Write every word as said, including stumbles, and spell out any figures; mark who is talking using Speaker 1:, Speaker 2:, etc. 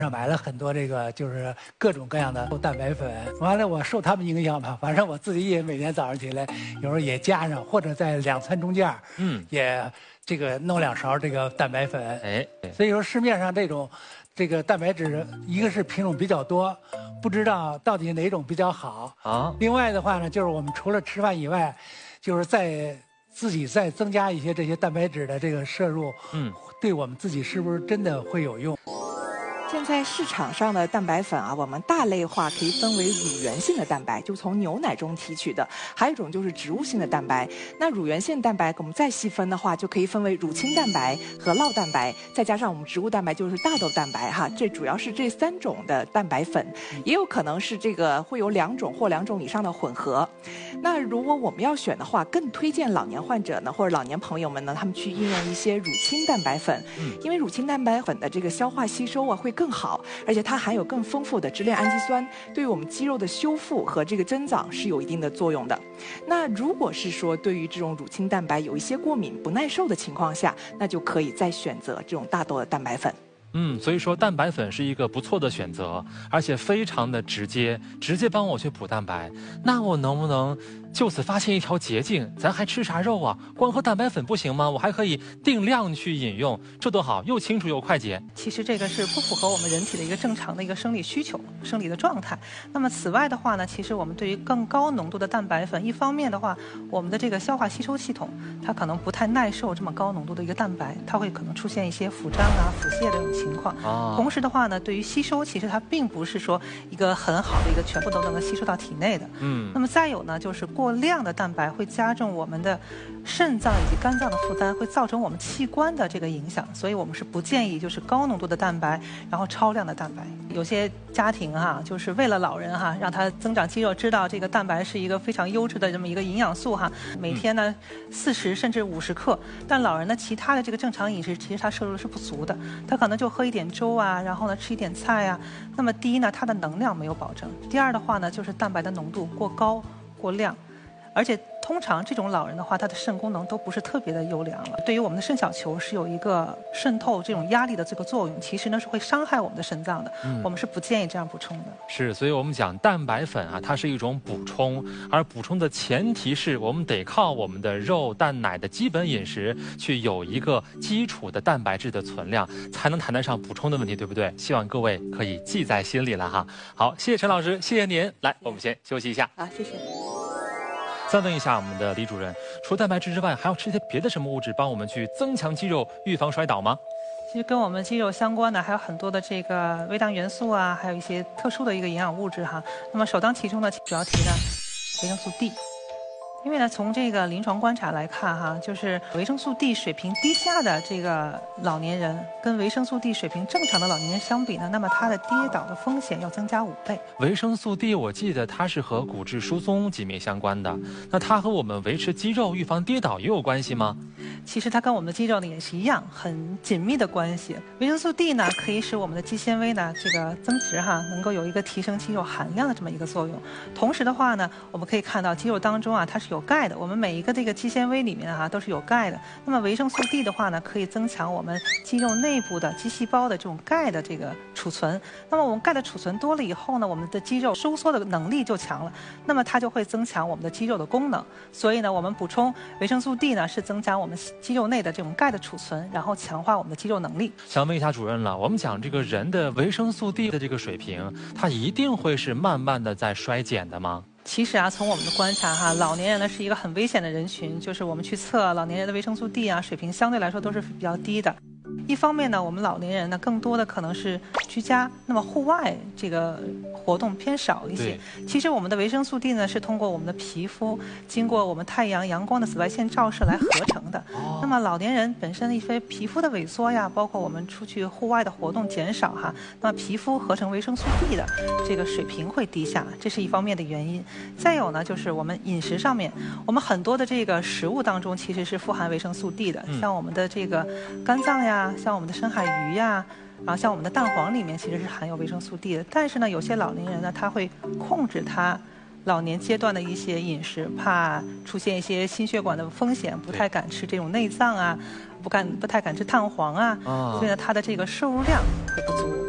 Speaker 1: 上买了很多这个就是各种各样的蛋白粉，完了我受他们影响吧，反正我自己也每天早上起来，有时候也加上，或者在两餐中间，嗯，也这个弄两勺这个蛋白粉。哎，所以说市面上这种这个蛋白质，一个是品种比较多，不知道到底哪种比较好啊。另外的话呢，就是我们除了吃饭以外，就是在自己再增加一些这些蛋白质的这个摄入，嗯，对我们自己是不是真的会有用？
Speaker 2: 现在市场上的蛋白粉啊，我们大类化可以分为乳源性的蛋白，就从牛奶中提取的；还有一种就是植物性的蛋白。那乳源性蛋白，我们再细分的话，就可以分为乳清蛋白和酪蛋白，再加上我们植物蛋白，就是大豆蛋白哈。这主要是这三种的蛋白粉，也有可能是这个会有两种或两种以上的混合。那如果我们要选的话，更推荐老年患者呢，或者老年朋友们呢，他们去应用一些乳清蛋白粉，因为乳清蛋白粉的这个消化吸收啊会更好，而且它含有更丰富的支链氨基酸，对于我们肌肉的修复和这个增长是有一定的作用的。那如果是说对于这种乳清蛋白有一些过敏不耐受的情况下，那就可以再选择这种大豆的蛋白粉。
Speaker 3: 嗯，所以说蛋白粉是一个不错的选择，而且非常的直接，直接帮我去补蛋白。那我能不能就此发现一条捷径？咱还吃啥肉啊？光喝蛋白粉不行吗？我还可以定量去饮用，这多好，又清楚又快捷。
Speaker 4: 其实这个是不符合我们人体的一个正常的一个生理需求、生理的状态。那么此外的话呢，其实我们对于更高浓度的蛋白粉，一方面的话，我们的这个消化吸收系统它可能不太耐受这么高浓度的一个蛋白，它会可能出现一些腹胀啊、腹泻的这种情况。啊、同时的话呢，对于吸收，其实它并不是说一个很好的一个全部都能够吸收到体内的。嗯。那么再有呢，就是过量的蛋白会加重我们的肾脏以及肝脏的负担，会造成我们器官的这个影响。所以我们是不建议就是高浓度的蛋白，然后超量的蛋白。有些家庭哈，就是为了老人哈，让他增长肌肉，知道这个蛋白是一个非常优质的这么一个营养素哈，每天呢四十甚至五十克。但老人呢，其他的这个正常饮食，其实他摄入是不足的，他可能就喝一点粥啊，然后呢吃一点菜啊。那么第一呢，它的能量没有保证；第二的话呢，就是蛋白的浓度过高、过量，而且通常这种老人的话，他的肾功能都不是特别的优良了。对于我们的肾小球是有一个渗透这种压力的这个作用，其实呢是会伤害我们的肾脏的。嗯、我们是不建议这样补充的。
Speaker 3: 是，所以我们讲蛋白粉啊，它是一种补充，而补充的前提是我们得靠我们的肉、蛋、奶的基本饮食去有一个基础的蛋白质的存量，才能谈得上补充的问题，对不对？希望各位可以记在心里了哈。好，谢谢陈老师，谢谢您。来，我们先休息一下。
Speaker 2: 好，谢谢。
Speaker 3: 再问一下我们的李主任，除了蛋白质之外，还要吃些别的什么物质帮我们去增强肌肉、预防摔倒吗？
Speaker 4: 其实跟我们肌肉相关的还有很多的这个微量元素啊，还有一些特殊的一个营养物质哈。那么首当其冲的主要提呢，维生素 D。因为呢，从这个临床观察来看哈，就是维生素 D 水平低下的这个老年人，跟维生素 D 水平正常的老年人相比呢，那么他的跌倒的风险要增加五倍。
Speaker 3: 维生素 D 我记得它是和骨质疏松紧密相关的，那它和我们维持肌肉、预防跌倒也有关系吗？
Speaker 4: 其实它跟我们的肌肉呢也是一样，很紧密的关系。维生素 D 呢可以使我们的肌纤维呢这个增殖哈，能够有一个提升肌肉含量的这么一个作用。同时的话呢，我们可以看到肌肉当中啊它是有钙的，我们每一个这个肌纤维里面哈、啊、都是有钙的。那么维生素 D 的话呢，可以增强我们肌肉内部的肌细胞的这种钙的这个储存。那么我们钙的储存多了以后呢，我们的肌肉收缩的能力就强了，那么它就会增强我们的肌肉的功能。所以呢，我们补充维生素 D 呢，是增加我们肌肉内的这种钙的储存，然后强化我们的肌肉能力。
Speaker 3: 想问一下主任了，我们讲这个人的维生素 D 的这个水平，它一定会是慢慢的在衰减的吗？
Speaker 4: 其实啊，从我们的观察哈，老年人呢是一个很危险的人群，就是我们去测老年人的维生素 D 啊，水平相对来说都是比较低的。一方面呢，我们老年人呢更多的可能是居家，那么户外这个活动偏少一些。其实我们的维生素 D 呢是通过我们的皮肤，经过我们太阳阳光的紫外线照射来合成的。哦、那么老年人本身一些皮肤的萎缩呀，包括我们出去户外的活动减少哈，那么皮肤合成维生素 D 的这个水平会低下，这是一方面的原因。再有呢，就是我们饮食上面，我们很多的这个食物当中其实是富含维生素 D 的，嗯、像我们的这个肝脏呀，像我们的深海鱼呀，然后像我们的蛋黄里面其实是含有维生素 D 的。但是呢，有些老年人呢，他会控制他老年阶段的一些饮食，怕出现一些心血管的风险，不太敢吃这种内脏啊，不敢不太敢吃蛋黄啊，哦、所以呢，他的这个摄入量会不足。